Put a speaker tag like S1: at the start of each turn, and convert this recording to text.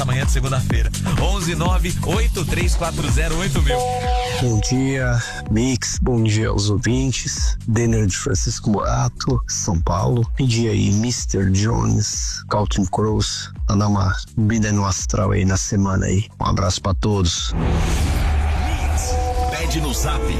S1: nessa manhã de segunda-feira. 11983408000.
S2: Bom dia, Mix. Bom dia aos ouvintes. Denner de Francisco Morato, São Paulo. Pedi aí Mr. Jones, Counting Crows, pra dar uma vida no astral aí na semana aí. Um abraço pra todos.
S3: Pede no Zap